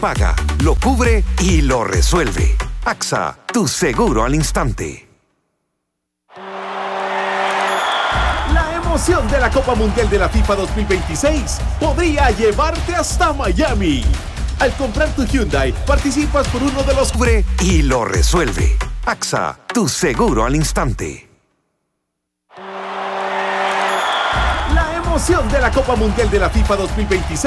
paga, lo cubre y lo resuelve. AXA, tu seguro al instante. La emoción de la Copa Mundial de la FIFA 2026 podría llevarte hasta Miami. Al comprar tu Hyundai, participas por uno de los... Cubre y lo resuelve. AXA, tu seguro al instante. La emoción de la Copa Mundial de la FIFA 2026